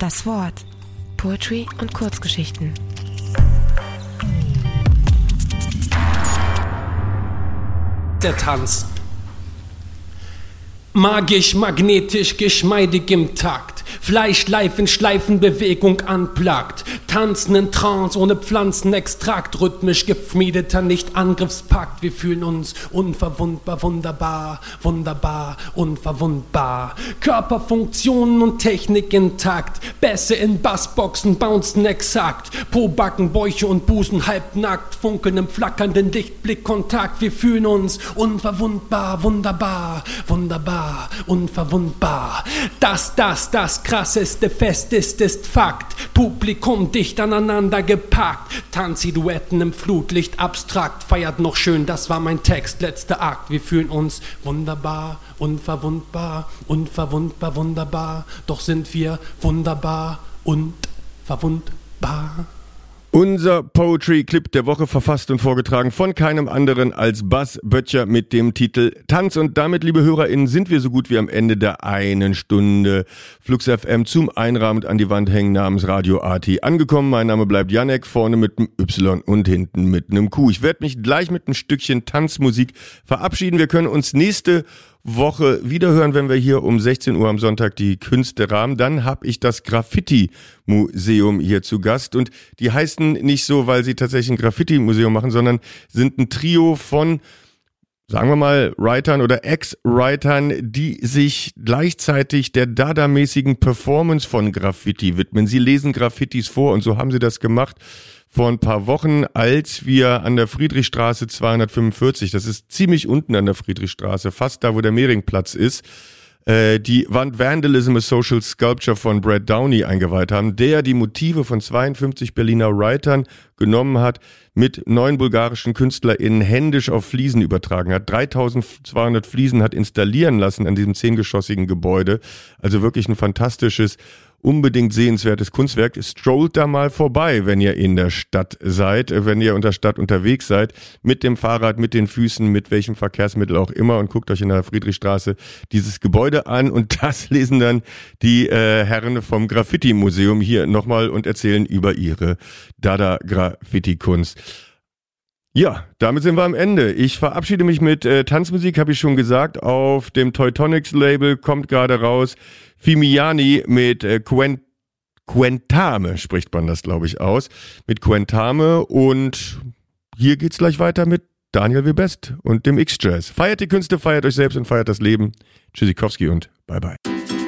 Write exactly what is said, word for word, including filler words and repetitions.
Das Wort. Poetry und Kurzgeschichten. Der Tanz. Magisch, magnetisch, geschmeidig im Takt. Fleisch, Schleifen, Schleifen, Bewegung anplagt. Tanzen in Trance ohne Pflanzenextrakt. Rhythmisch gefriedeter, nicht Angriffspakt. Wir fühlen uns unverwundbar, wunderbar, wunderbar, unverwundbar. Körperfunktionen und Technik intakt. Bässe in Bassboxen, bouncen exakt. Po, Backen, Bäuche und Busen halbnackt. Funkeln im flackernden Lichtblickkontakt. Wir fühlen uns unverwundbar, wunderbar, wunderbar, unverwundbar. Das, das, das krasseste Fest ist, ist Fakt. Publikum dicht aneinander gepackt. Tanzsilhouetten im Flutlicht abstrakt. Feiert noch schön, das war mein Text, letzter Akt. Wir fühlen uns wunderbar, unverwundbar, unverwundbar, wunderbar. Doch sind wir wunderbar und verwundbar. Unser Poetry-Clip der Woche, verfasst und vorgetragen von keinem anderen als Bas Böttcher mit dem Titel Tanz. Und damit, liebe HörerInnen, sind wir so gut wie am Ende der einen Stunde Flux F M zum Einrahmen an die Wand hängen namens Radio A T angekommen. Mein Name bleibt Janek, vorne mit einem Y und hinten mit einem Q. Ich werde mich gleich mit ein Stückchen Tanzmusik verabschieden. Wir können uns nächste Woche wiederhören, wenn wir hier um sechzehn Uhr am Sonntag die Künste rahmen. Dann habe ich das Graffiti-Museum hier zu Gast und die heißen nicht so, weil sie tatsächlich ein Graffiti-Museum machen, sondern sind ein Trio von, sagen wir mal, Writern oder Ex-Writern, die sich gleichzeitig der Dada-mäßigen Performance von Graffiti widmen. Sie lesen Graffitis vor und so haben sie das gemacht vor ein paar Wochen, als wir an der Friedrichstraße zweihundertfünfundvierzig, das ist ziemlich unten an der Friedrichstraße, fast da, wo der Mehringplatz ist, äh, die Wand Vandalism a Social Sculpture von Brad Downey eingeweiht haben, der die Motive von zweiundfünfzig Berliner Writern genommen hat, mit neun bulgarischen KünstlerInnen händisch auf Fliesen übertragen hat, dreitausendzweihundert Fliesen hat installieren lassen an diesem zehngeschossigen Gebäude, also wirklich ein fantastisches, unbedingt sehenswertes Kunstwerk. Strollt da mal vorbei, wenn ihr in der Stadt seid, wenn ihr in der Stadt unterwegs seid, mit dem Fahrrad, mit den Füßen, mit welchem Verkehrsmittel auch immer und guckt euch in der Friedrichstraße dieses Gebäude an und das lesen dann die äh, Herren vom Graffiti-Museum hier nochmal und erzählen über ihre Dada-Graffiti-Kunst. Ja, damit sind wir am Ende. Ich verabschiede mich mit äh, Tanzmusik, habe ich schon gesagt. Auf dem Teutonics-Label kommt gerade raus Fimiani mit äh, Quen- Quentame, spricht man das, glaube ich, aus. Mit Quentame und hier geht's gleich weiter mit Daniel Webest und dem X-Jazz. Feiert die Künste, feiert euch selbst und feiert das Leben. Tschüssikowski und bye bye.